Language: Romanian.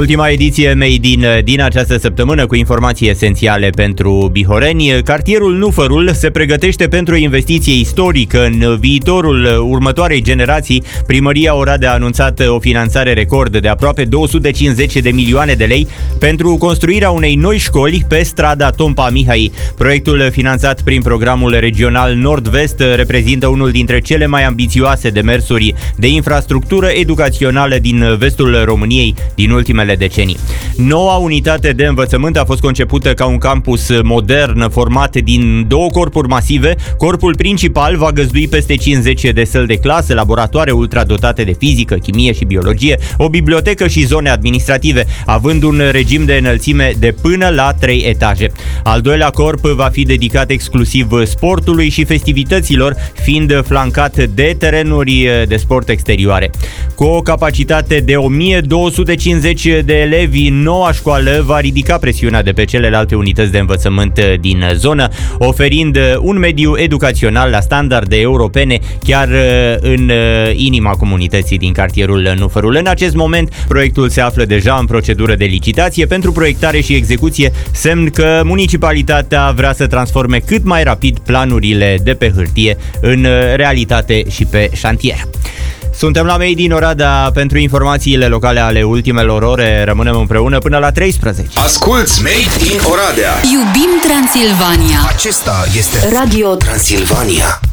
Ultima ediție Made in din această săptămână cu informații esențiale pentru bihoreni. Cartierul Nufărul se pregătește pentru o investiție istorică în viitorul următoarei generații. Primăria Oradea a anunțat o finanțare record de aproape 250 de milioane de lei pentru construirea unei noi școli pe strada Tompa Mihai. Proiectul finanțat prin programul regional Nord-Vest reprezintă unul dintre cele mai ambițioase demersuri de infrastructură educațională din vestul României din ultimele decenii. Noua unitate de învățământ a fost concepută ca un campus modern format din două corpuri masive. Corpul principal va găzdui peste 50 de săli de clasă, laboratoare ultradotate de fizică, chimie și biologie, o bibliotecă și zone administrative, având un regim de înălțime de până la 3 etaje. Al doilea corp va fi dedicat exclusiv sportului și festivităților, fiind flancat de terenuri de sport exterioare. Cu o capacitate de 1250 de elevi, noua școală va ridica presiunea de pe celelalte unități de învățământ din zonă, oferind un mediu educațional la standarde europene chiar în inima comunității din cartierul Nufărul. În acest moment, proiectul se află deja în procedură de licitație pentru proiectare și execuție, semn că municipalitatea vrea să transforme cât mai rapid planurile de pe hârtie în realitate și pe șantier. Suntem la Made in Oradea pentru informațiile locale ale ultimelor ore. Rămânem împreună până la 13. Asculți Made in Oradea. Iubim Transilvania. Acesta este Radio Transilvania.